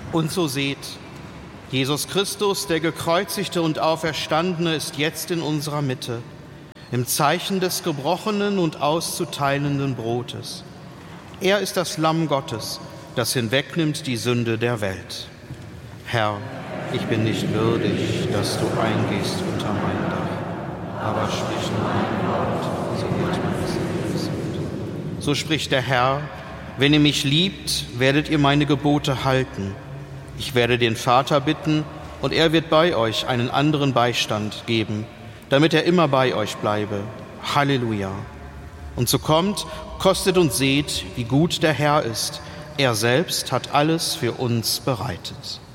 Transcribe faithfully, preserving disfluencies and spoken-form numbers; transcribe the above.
Und so seht, Jesus Christus, der Gekreuzigte und Auferstandene, ist jetzt in unserer Mitte, im Zeichen des gebrochenen und auszuteilenden Brotes. Er ist das Lamm Gottes, das hinwegnimmt die Sünde der Welt. Herr, ich bin nicht würdig, dass du eingehst unter mein Dach, aber sprich nur ein Wort, so wird meine Seele gesund. So spricht der Herr: Wenn ihr mich liebt, werdet ihr meine Gebote halten. Ich werde den Vater bitten, und er wird bei euch einen anderen Beistand geben, damit er immer bei euch bleibe. Halleluja. Und so kommt, kostet und seht, wie gut der Herr ist. Er selbst hat alles für uns bereitet.